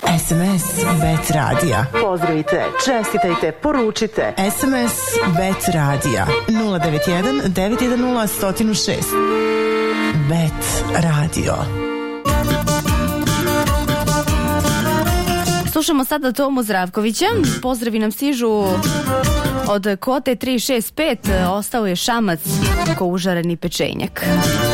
SMS Bet Radija. Pozdravite, čestitajte, poručite. SMS Bet Radija 091 910 106. Bet Radio. Slušamo sada Tomu Zdravkovića. Pozdravi nam stižu od kvote 365. Ostao je Šamac ko užareni pečenjak.